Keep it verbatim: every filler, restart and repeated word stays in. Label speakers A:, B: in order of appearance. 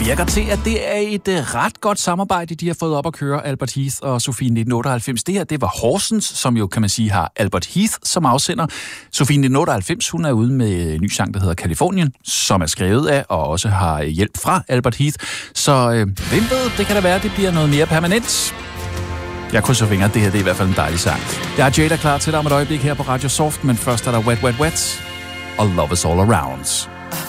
A: virker til, at det er et uh, ret godt samarbejde, de har fået op at køre, Albert Heath og Sofie nitten otteoghalvfems. Det her, det var Horsens, som jo, kan man sige, har Albert Heath som afsender. Sofie nitten otteoghalvfems, hun er ude med en ny sang, der hedder Californien, som er skrevet af og også har hjælp fra Albert Heath. Så øh, hvem ved, det kan da være, det bliver noget mere permanent. Jeg krydser fingre, det her det er i hvert fald en dejlig sang. Jeg er Jada klar til dig om et øjeblik her på Radio Soft, men først er der Wet, Wet, Wet og Love Is All Around.